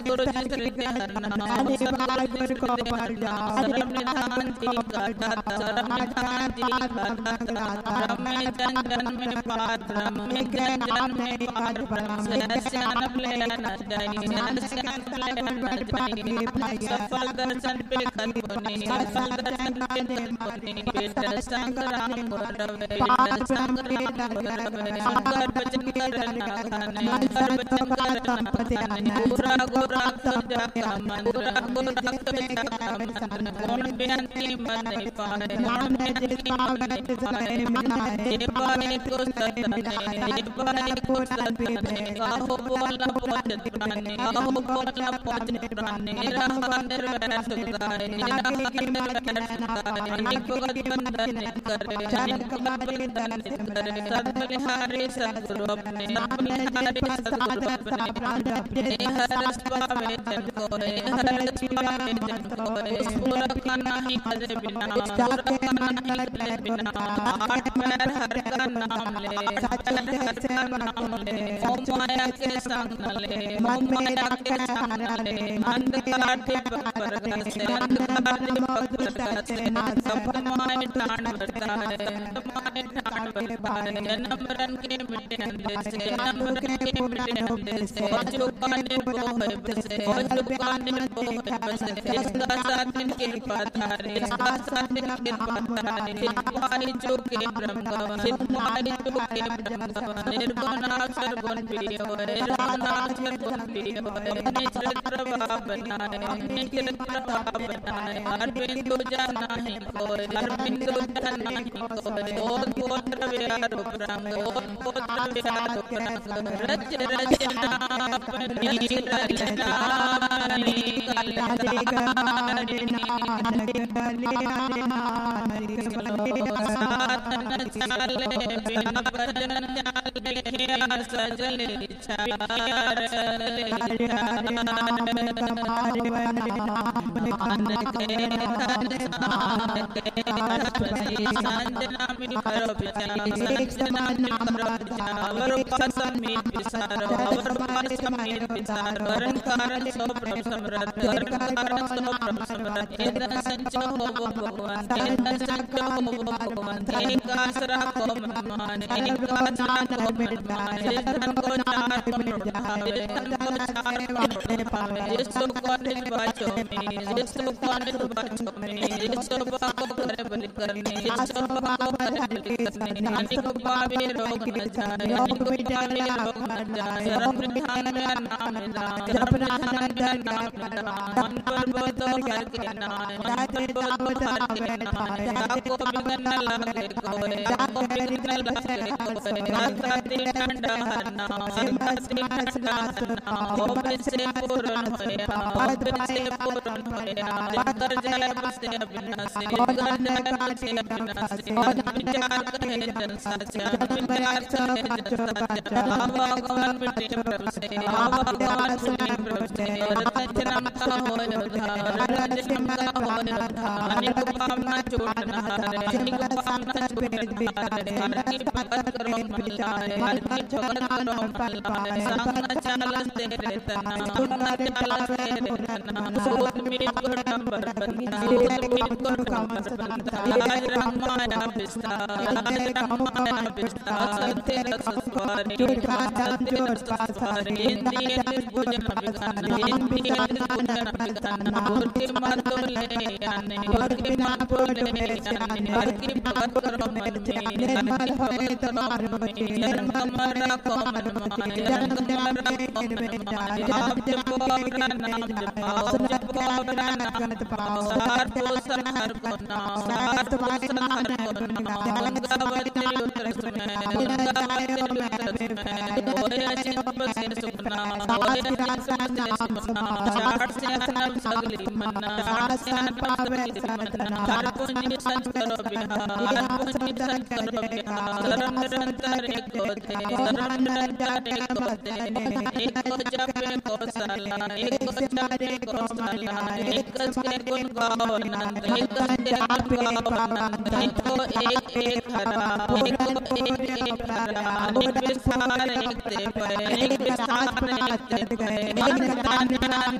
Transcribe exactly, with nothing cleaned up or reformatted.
गुरु श्री हरना गुरु को पर जाओ सरम निधान जी गाढ़ा सरम निधान जी गाढ़ा रमे जन में पाद रमे जन में पाद सहस्यान प्ले नदाई सहस्यान प्ले नदाई सफल दर्शन पे खलबनी सफल दर्शन पे खलबनी बेटा संग्राम मोरवे बेटा संग्राम मोरवे शंकर भजन करना खाने हर भजन करना पतियाने पूरा गोरा सजा का मन पूरा गोरा सजा का मन कौन बेअंती मन पाए कौन बेअंती मन पाए ये पाए को सतने ये पाए को सतने काहो बोला पहुंच प्राणे काहो बोला पहुंच प्राणे राह बंदर बैठ गाए राह बंदर बैठ गाए एक भगत बंदन करे एक बंदन करे सब बलिहारी सतगुरु अपने बलिहारी सतगुरु अपने हर स्वामी जन कोय हर स्वामी जन कोय पूरा खाना ही करे बिना पूरा खाना ही करे बिना आठ पैर हर का नाम ले हर हर का नाम ले मोह माया के संग न ले मोह माया के संग न ले अंधकार के पर से अंधकार के पर से सब माय टाण बढ़ता है सब माय टाण बढ़ता है जन्म मरण के मिटे हंदे से जन्म मरण के मिटे हंदे से जो काने वो है बसे जो काने वो है बसे इसका साथ के पाधारे इसका साथ के पाधारे वाली जो के ब्रह्म वाली जो के ब्रह्म निर्गुण सर्वगुण प्रिय होए निर्गुण सर्वगुण प्रिय होए निश्चल प्रभाव बनाए निश्चल प्रभाव बनाए हर बिंदु जाना है कोई हर बिंदु जाना है कोई और गोत्र व्यारो ब्रह्म और गोत्र व्यारो ब्रह्म रच रचना अपनी रचना अपनी साधन चाले बिना भजन चाले सजले छाया सगली मन्ना हर पुण्य संस्करो बिहार पुण्य संस्करो बिहार धर्म निरंतर एक होते धर्म निरंतर एक होते एक को जपे को सला एक को जपे को सला एक के गुण गावनंद एक के गुण गावनंद एक को एक एक हरा एक को एक एक हरा एक विस्तार एक ते पे एक विस्तार एक ते पे एक दान